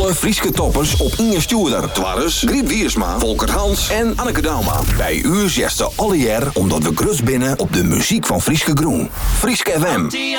Alle Frieske toppers op Inge Stuurder. Twarres, Griet Wiersma, Volker Hans en Anneke Dauma. Bij u zegt ze alle jaar omdat we grus binnen op de muziek van Frieske Groen. Frieske FM.